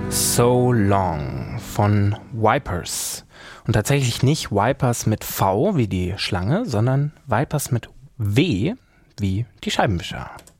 So Long von Vipers. Und tatsächlich nicht Vipers mit V wie die Schlange, sondern Vipers mit W wie die Scheibenwischer.